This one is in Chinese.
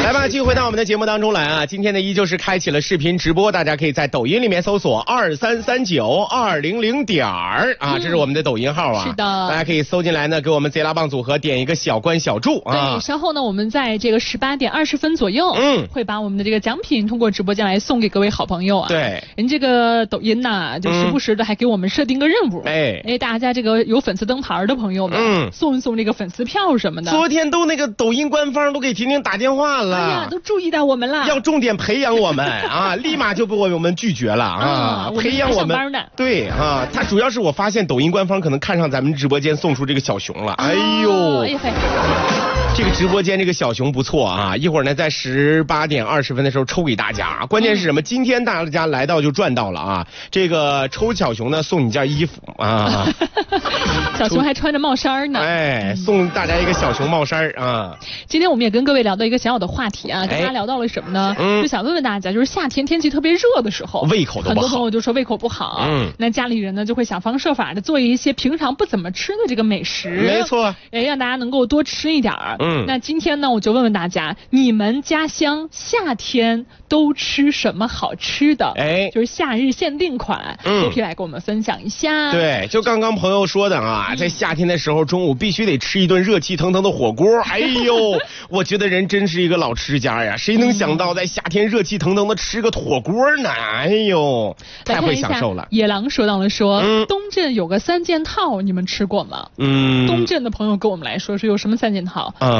来吧，继续回到我们的节目当中来啊！今天呢，依旧是开启了视频直播，大家可以在抖音里面搜索2339-200啊，这是我们的抖音号啊。 是的， 大家可以搜进来呢，给我们贼拉棒组合点一个小关小注啊。 对，稍后呢，我们在这个18点20分左右，会把我们的这个奖品通过直播间来送给各位好朋友啊。 对， 人这个抖音呐，就时不时的还给我们设定个任务，大家这个有粉丝灯牌的朋友们，送一送这个粉丝票什么的。 昨天都那个抖音官方都给婷婷打电话了， 哎呀，都注意到我们了， 要重点培养我们啊，立马就被我们拒绝了啊，培养我们。对啊，他主要是我发现抖音官方可能看上咱们直播间送出这个小熊了，哎呦。这个直播间这个小熊不错啊，一会儿呢在18点20分的时候抽给大家。关键是什么？今天大家来到就赚到了啊！这个抽小熊呢送你件衣服啊， 小熊还穿着帽衫呢。 哎，送大家一个小熊帽衫啊！ 今天我们也跟各位聊到一个小小的话题啊，跟大家聊到了什么呢？就想问问大家，就是夏天天气特别热的时候， 胃口都不好， 很多朋友就说胃口不好，那家里人呢就会想方设法的做一些平常不怎么吃的这个美食， 没错， 让大家能够多吃一点儿。那今天呢，我就问问大家，你们家乡夏天都吃什么好吃的？就是夏日限定款，都可以来跟我们分享一下。 对，就刚刚朋友说的啊，在夏天的时候中午必须得吃一顿热气腾腾的火锅。哎呦，我觉得人真是一个老吃家呀，谁能想到在夏天热气腾腾的吃个火锅呢？哎呦，太会享受了。 野狼说到了说，东镇有个3件套，你们吃过吗？东镇的朋友跟我们来说有什么3件套？